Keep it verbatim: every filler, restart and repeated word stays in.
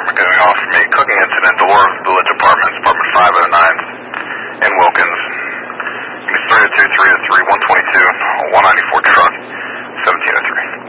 alarm going off from a cooking incident, Delora Village Apartments, apartment five oh nine in Wilkins. It's three oh two, three oh three, one twenty-two, one ninety-four truck, seventeen oh three.